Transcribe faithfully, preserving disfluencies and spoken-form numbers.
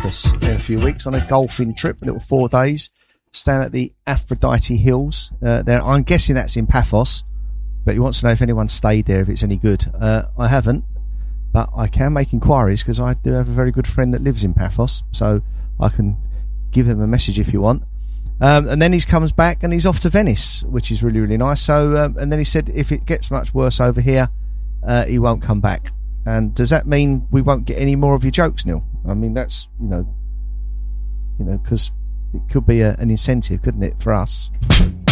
Cyprus in a few weeks on a golfing trip, a little four days, staying at the Aphrodite Hills. Uh, there, I'm guessing that's in Paphos, but he wants to know if anyone stayed there, if it's any good. Uh, I haven't, but I can make inquiries because I do have a very good friend that lives in Paphos, so I can give him a message if you want. Um, and then he comes back and he's off to Venice, which is really, really nice. So, um, and then he said if it gets much worse over here, uh, he won't come back. And does that mean we won't get any more of your jokes, Neil? I mean, that's, you know, you know, because it could be a, an incentive, couldn't it, for us?